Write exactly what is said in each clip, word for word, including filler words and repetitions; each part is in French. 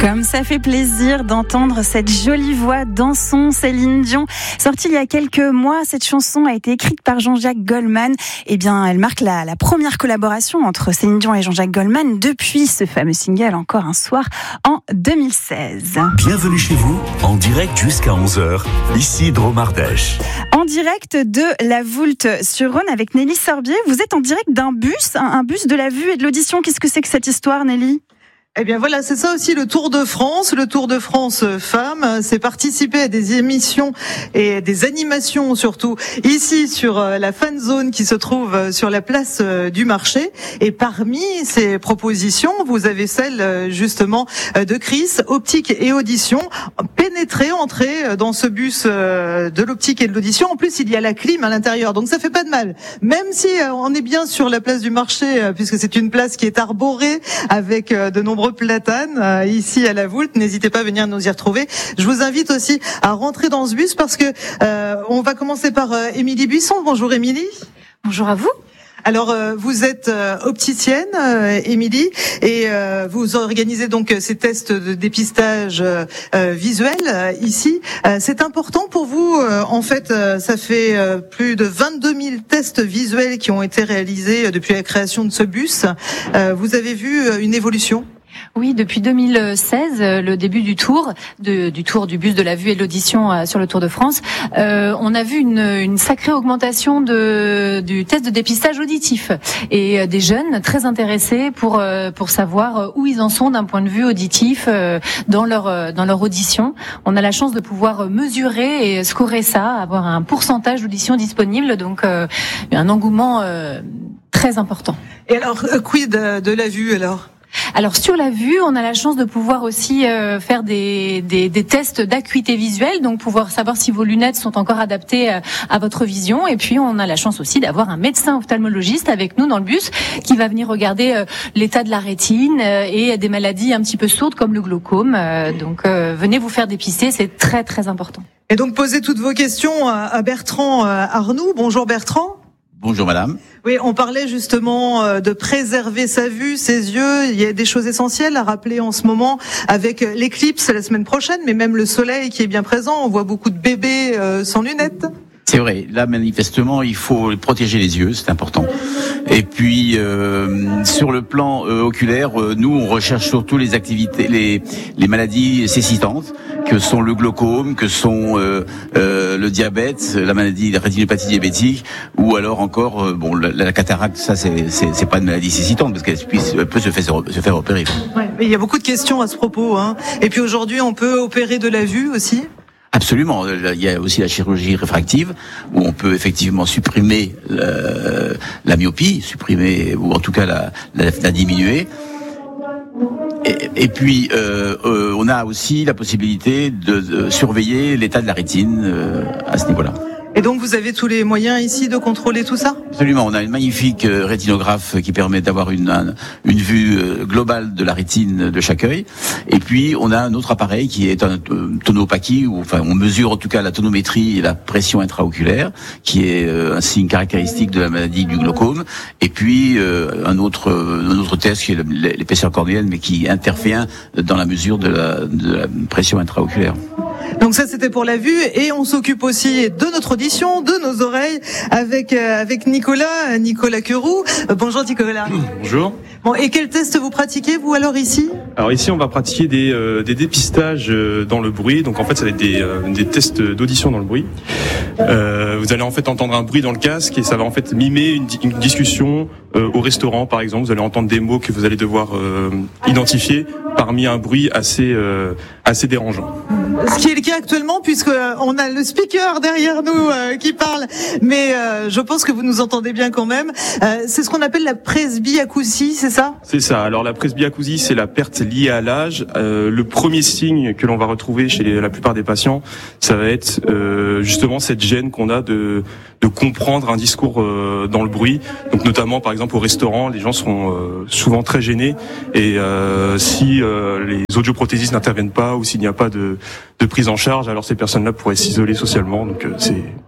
Comme ça fait plaisir d'entendre cette jolie voix dansons Céline Dion. Sortie il y a quelques mois, cette chanson a été écrite par Jean-Jacques Goldman. Eh bien, elle marque la, la première collaboration entre Céline Dion et Jean-Jacques Goldman depuis ce fameux single Encore un soir en deux mille seize. Bienvenue chez vous, en direct jusqu'à onze heures, ici Dromardèche. En direct de la Voulte-sur-Rhône avec Nelly Sorbier. Vous êtes en direct d'un bus, un, un bus de la vue et de l'audition. Qu'est-ce que c'est que cette histoire, Nelly ? Eh bien voilà, c'est ça aussi le Tour de France. Le Tour de France Femmes, c'est participer à des émissions et des animations surtout ici sur la Fan Zone qui se trouve sur la place du marché. Et parmi ces propositions, vous avez celle justement de Chris, optique et audition. Pénétrer, entrer dans ce bus de l'optique et de l'audition. En plus, il y a la clim à l'intérieur, donc ça fait pas de mal. Même si on est bien sur la place du marché, puisque c'est une place qui est arborée avec de nombreux platanes euh, ici à la Voulte. N'hésitez pas à venir nous y retrouver. Je vous invite aussi à rentrer dans ce bus parce que euh, on va commencer par euh, Émilie Buisson. Bonjour Émilie. Bonjour à vous. Alors euh, vous êtes euh, opticienne, euh, Émilie, et euh, vous organisez donc ces tests de dépistage euh, visuel euh, ici. Euh, c'est important pour vous. Euh, en fait, euh, ça fait euh, plus de vingt-deux mille tests visuels qui ont été réalisés euh, depuis la création de ce bus. Euh, vous avez vu euh, une évolution ? Oui, depuis deux mille seize, le début du tour, de, du tour du bus de la vue et de l'audition euh, sur le Tour de France, euh, on a vu une, une sacrée augmentation de, du test de dépistage auditif et euh, des jeunes très intéressés pour euh, pour savoir où ils en sont d'un point de vue auditif euh, dans leur euh, dans leur audition. On a la chance de pouvoir mesurer et scorer ça, avoir un pourcentage d'audition disponible, donc euh, un engouement euh, très important. Et alors, quid de la vue alors ? Alors sur la vue, on a la chance de pouvoir aussi euh, faire des, des, des tests d'acuité visuelle, donc pouvoir savoir si vos lunettes sont encore adaptées à, à votre vision. Et puis on a la chance aussi d'avoir un médecin ophtalmologiste avec nous dans le bus qui va venir regarder euh, l'état de la rétine euh, et des maladies un petit peu sourdes comme le glaucome. Euh, donc euh, venez vous faire dépister, c'est très très important. Et donc posez toutes vos questions à, à Bertrand euh, Arnoux. Bonjour Bertrand. Bonjour madame. Oui, on parlait justement de préserver sa vue, ses yeux. Il y a des choses essentielles à rappeler en ce moment avec l'éclipse la semaine prochaine, mais même le soleil qui est bien présent. On voit beaucoup de bébés sans lunettes. C'est vrai, là manifestement il faut protéger les yeux, c'est important. Et puis euh, sur le plan euh, oculaire, euh, nous on recherche surtout les activités, les les maladies cécitantes, que sont le glaucome, que sont euh, euh, le diabète, la maladie, la rétinopathie diabétique, ou alors encore euh, bon la, la cataracte. Ça c'est c'est c'est pas une maladie cécitante parce qu'elle puisse peut se faire se faire opérer. Ouais, mais il y a beaucoup de questions à ce propos, hein. Et puis aujourd'hui on peut opérer de la vue aussi. Absolument. Il y a aussi la chirurgie réfractive où on peut effectivement supprimer la, la myopie, supprimer ou en tout cas la, la, la diminuer. Et, et puis euh, euh, on a aussi la possibilité de, de surveiller l'état de la rétine euh, à ce niveau-là. Et donc vous avez tous les moyens ici de contrôler tout ça ? Absolument, on a une magnifique euh, rétinographe qui permet d'avoir une un, une vue euh, globale de la rétine de chaque œil. Et puis on a un autre appareil qui est un euh, tonopathie, où enfin on mesure en tout cas la tonométrie et la pression intraoculaire, qui est euh, un signe caractéristique de la maladie du glaucome. Et puis euh, un autre euh, un autre test qui est l'épaisseur cornéenne, mais qui intervient dans la mesure de la, de la pression intraoculaire. Donc ça c'était pour la vue, et on s'occupe aussi de notre audition, de nos oreilles avec euh, avec Nicolas Nicolas Queroux. Euh, bonjour Nicolas. Bonjour. Bon, et quel test vous pratiquez vous alors ici ? Alors ici on va pratiquer des euh, des dépistages euh, dans le bruit. Donc en fait ça va être des euh, des tests d'audition dans le bruit. Euh, vous allez en fait entendre un bruit dans le casque et ça va en fait mimer une, une discussion euh, au restaurant par exemple. Vous allez entendre des mots que vous allez devoir euh, identifier parmi un bruit assez euh, assez dérangeant. Ce qui est le cas actuellement, puisque on a le speaker derrière nous euh, qui parle, mais euh, je pense que vous nous entendez bien quand même. Euh, c'est ce qu'on appelle la presbyacousie, c'est ça ? C'est ça. Alors la presbyacousie, c'est la perte liée à l'âge. Euh, le premier signe que l'on va retrouver chez les, la plupart des patients, ça va être euh, justement cette gêne qu'on a de de comprendre un discours euh, dans le bruit. Donc notamment par exemple au restaurant, les gens seront euh, souvent très gênés et euh, si euh, les audioprothésistes n'interviennent pas ou s'il n'y a pas de de prise en charge, alors ces personnes-là pourraient s'isoler socialement. Donc euh, c'est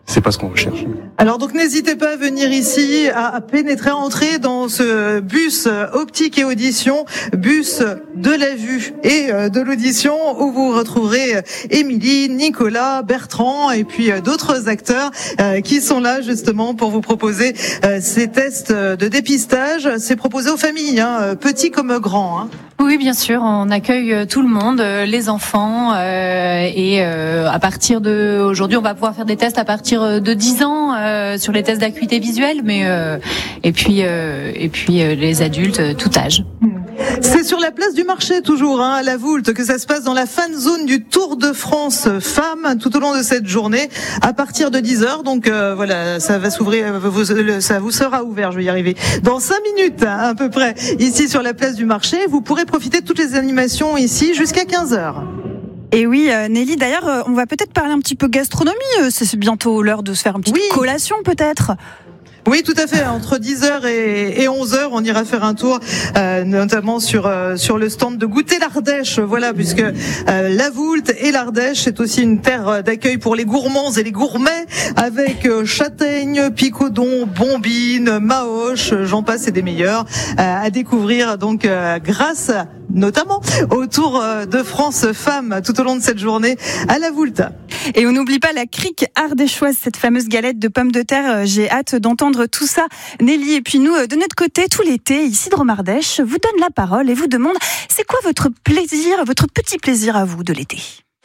c'est pas ce qu'on recherche. Alors donc n'hésitez pas à venir ici, à pénétrer, à entrer dans ce bus optique et audition, bus de la vue et de l'audition, où vous retrouverez Émilie, Nicolas, Bertrand et puis d'autres acteurs qui sont là justement pour vous proposer ces tests de dépistage. C'est proposé aux familles, hein, petits comme grands. Hein. Oui, bien sûr, on accueille tout le monde, les enfants, euh, et euh, à partir de aujourd'hui, on va pouvoir faire des tests à partir de dix ans euh, sur les tests d'acuité visuelle, mais euh, et puis euh, et puis euh, les adultes, euh, tout âge. C'est sur la place du marché toujours, hein, à la Voulte, que ça se passe dans la fan zone du Tour de France Femmes tout au long de cette journée à partir de dix heures. Donc euh, voilà, ça va s'ouvrir, ça vous sera ouvert, je vais y arriver, dans cinq minutes hein, à peu près, ici sur la place du marché. Vous pourrez profiter de toutes les animations ici jusqu'à quinze heures. Et oui, euh, Nelly, d'ailleurs, euh, on va peut-être parler un petit peu gastronomie. Euh, c'est bientôt l'heure de se faire une petite oui. collation, peut-être. Oui, tout à fait. Entre dix heures et onze heures, on ira faire un tour, euh, notamment sur euh, sur le stand de Goûter l'Ardèche. Voilà, puisque euh, la Voulte et l'Ardèche, c'est aussi une terre d'accueil pour les gourmands et les gourmets, avec euh, châtaignes, picodon, bombines, maoches, j'en passe et des meilleurs, euh, à découvrir donc euh, grâce notamment au Tour de France Femmes tout au long de cette journée à la Voulte. Et on n'oublie pas la crique ardéchoise, cette fameuse galette de pommes de terre. J'ai hâte d'entendre tout ça, Nelly. Et puis nous, de notre côté, tout l'été, ici Drôme Ardèche vous donne la parole et vous demande, c'est quoi votre plaisir, votre petit plaisir à vous de l'été?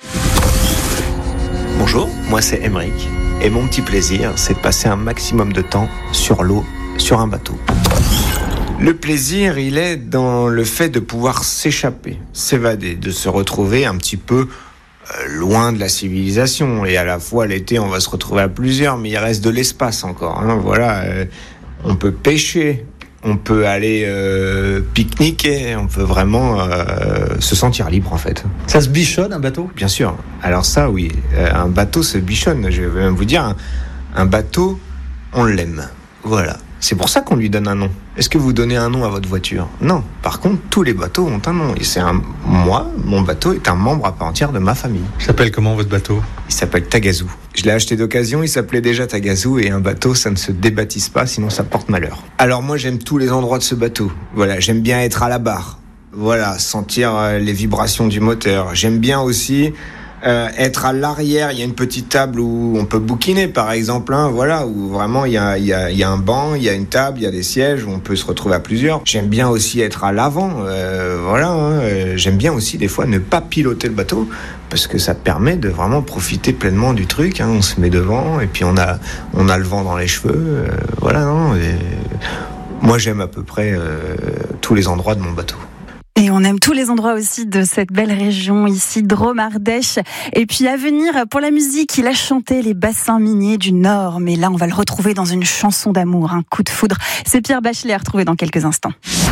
Bonjour, moi c'est Emeric. Et mon petit plaisir, c'est de passer un maximum de temps sur l'eau, sur un bateau. Le plaisir, il est dans le fait de pouvoir s'échapper, s'évader, de se retrouver un petit peu euh, loin de la civilisation. Et à la fois, l'été, on va se retrouver à plusieurs, mais il reste de l'espace encore. Hein. Voilà, euh, on peut pêcher, on peut aller euh, pique-niquer, on peut vraiment euh, se sentir libre, en fait. Ça se bichonne, un bateau ? Bien sûr. Alors ça, oui, euh, un bateau se bichonne. Je vais même vous dire, un, un bateau, on l'aime. Voilà. C'est pour ça qu'on lui donne un nom. Est-ce que vous donnez un nom à votre voiture ? Non. Par contre, tous les bateaux ont un nom. Et c'est un... Moi, mon bateau est un membre à part entière de ma famille. Il s'appelle comment, votre bateau ? Il s'appelle Tagazu. Je l'ai acheté d'occasion, il s'appelait déjà Tagazu. Et un bateau, ça ne se débaptise pas, sinon ça porte malheur. Alors moi, j'aime tous les endroits de ce bateau. Voilà, j'aime bien être à la barre. Voilà, sentir les vibrations du moteur. J'aime bien aussi... Euh, être à l'arrière, il y a une petite table où on peut bouquiner par exemple, hein, voilà, où vraiment il y a, il y a, il y a un banc, il y a une table, il y a des sièges où on peut se retrouver à plusieurs. J'aime bien aussi être à l'avant, euh, voilà, hein, euh, j'aime bien aussi des fois ne pas piloter le bateau parce que ça permet de vraiment profiter pleinement du truc, hein, on se met devant et puis on a, on a le vent dans les cheveux, euh, voilà, non, et moi j'aime à peu près euh, tous les endroits de mon bateau. Et on aime tous les endroits aussi de cette belle région ici, Drôme Ardèche. Et puis à venir, pour la musique, il a chanté les bassins miniers du Nord. Mais là, on va le retrouver dans une chanson d'amour, un coup de foudre. C'est Pierre Bachelet à retrouver dans quelques instants.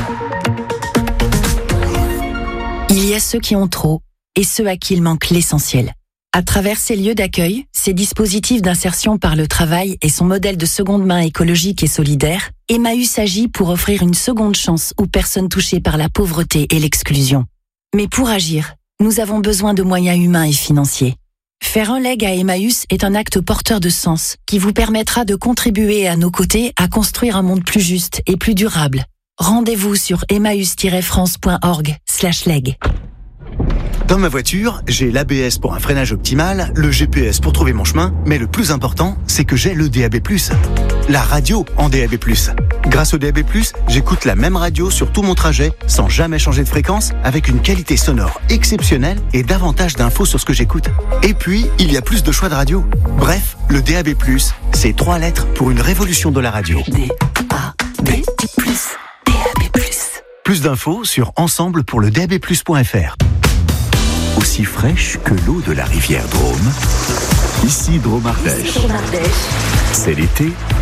Il y a ceux qui ont trop et ceux à qui il manque l'essentiel. À travers ces lieux d'accueil, ces dispositifs d'insertion par le travail et son modèle de seconde main écologique et solidaire, Emmaüs agit pour offrir une seconde chance aux personnes touchées par la pauvreté et l'exclusion. Mais pour agir, nous avons besoin de moyens humains et financiers. Faire un leg à Emmaüs est un acte porteur de sens qui vous permettra de contribuer à nos côtés à construire un monde plus juste et plus durable. Rendez-vous sur emmaüs-france.org slash leg. Dans ma voiture, j'ai l'A B S pour un freinage optimal, le G P S pour trouver mon chemin, mais le plus important, c'est que j'ai le D A B plus. La radio en D A B plus. Grâce au D A B plus, j'écoute la même radio sur tout mon trajet, sans jamais changer de fréquence, avec une qualité sonore exceptionnelle et davantage d'infos sur ce que j'écoute. Et puis, il y a plus de choix de radio. Bref, le D A B plus, c'est trois lettres pour une révolution de la radio. D A B plus. D A B plus. Plus d'infos sur ensemble pour le D A B plus point F R. Aussi fraîche que l'eau de la rivière Drôme, ici Drôme Ardèche. C'est l'été